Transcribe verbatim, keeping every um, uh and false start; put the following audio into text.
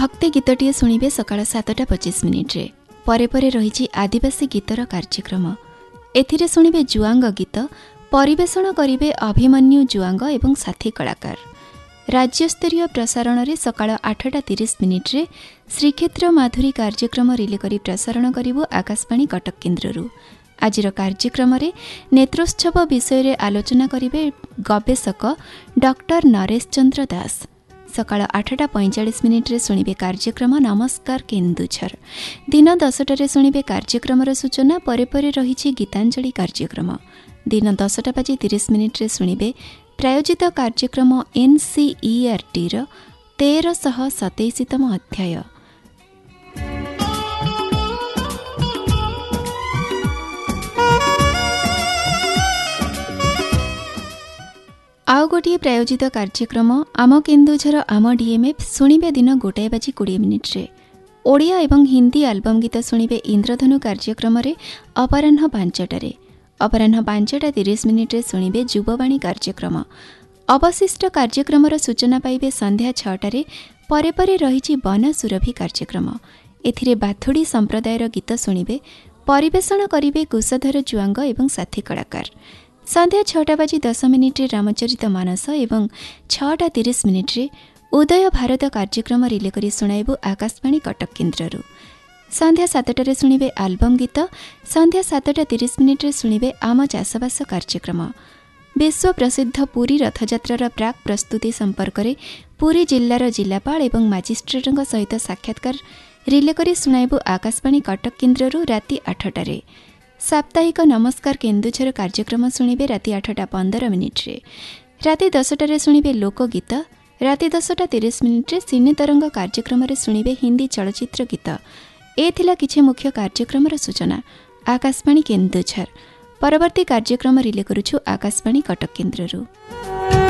भक्ति गीतटिए शुणिबे सकाळ सातटा पचिश मिनिट्रे परे परे रही आदिवासी गीतर कार्यक्रम। एथिरे शुणिबे जुआंग गीत परिवेषण करिबे अभिमन्यु जुआंग एवं साथी कलाकार। राज्यस्तरीय प्रसारण रे सकाळ आठटा तीस मिनिट्रे श्रीक्षेत्र माधुरी कार्यक्रम रिले करी प्रसारण करिबो आकाशवाणी कटक केन्द्ररू। आजिर कार्यक्रम रे नेत्रोत्सव विषय रे आलोचना करिबे गवेषक डॉक्टर नरेश चंद्र दास। सकाळ आठटा पैंचाश मिनिट्रे शुणिबे कार्यक्रम नमस्कार केन्दुझर। दिन दसटारे शुणिबे कार्यक्रमर सूचना परे परे रही गीतांजलि कार्यक्रम। दिन दसटा बाजी तीस मिनिट्रे शुणिबे प्रायोजित कार्यक्रम एनसीईआरटी र तेरशह सतैशीतम अध्याय। आउ गोटे प्रायोजित कार्यक्रम आम केन्दुझर आम डीएमएफ शुणिबे दिन गोटाए बाजी कोड़े मिनिट्रे। ओडिया एवं हिंदी आल्बम गीत शुणिबे इंद्रधनु कार्यक्रम अपराह्न पांचटारे। अपराह्न पांचटा तीस मिनिट्रे शुणिबे युववाणी कार्यक्रम। अवशिष्ट कार्यक्रमर सूचना पाइबे संध्या छटारे परे परे रही वन सुरभि कार्यक्रम। एथिरे बाथुड़ी संप्रदायर गीत शुणिबे परिवेषण करिबे कुशधर जुआंग एवं साथी कलाकार। संध्या छटा बाजी दस मिनिट्रे रामचरित मानस एवं छटा तीस मिनिट्रे उदय भारत कार्यक्रम रिले करी सुनाइबु आकाशवाणी कटक केन्द्ररू। संध्या सातटारे शुणिबे आल्बम गीत। संध्या सातटा तीस मिनिट्रे शुणिबे आम चाषबास कार्यक्रम। विश्व प्रसिद्ध पुरी रथयात्रार प्राक प्रस्तुति संपर्क में पुरी जिल्लार जिल्लापाल एवं मजिस्ट्रेट सहित साक्षात्कार रिले करी सुनाइबु आकाशवाणी कटक केन्द्ररू राति आठटारे। साप्ताहिक नमस्कार केन्दुझर कार्यक्रम शुणिबे राति आठटा पंदर मिनिट्रे। राति दसटारे शुणिबे लोकगीत। राति दसटा तीस मिनिट्रे सिने तरंग कार्यक्रम शुणिबे हिंदी चलचित्र गीत। ए थिला किछि मुख्य कार्यक्रमर सूचना। आकाशवाणी केन्दुझर। परवर्ती कार्यक्रम रिले करुछु आकाशवाणी कटक केन्द्ररू।